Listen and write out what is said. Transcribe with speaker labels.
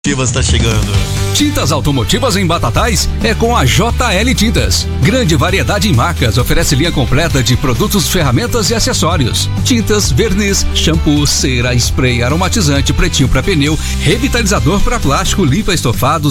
Speaker 1: Está chegando.
Speaker 2: Tintas automotivas em Batatais é com a JL Tintas. Grande variedade em marcas, oferece linha completa de produtos, ferramentas e acessórios. Tintas, verniz, shampoo, cera, spray, aromatizante, pretinho para pneu, revitalizador para plástico, limpa estofados,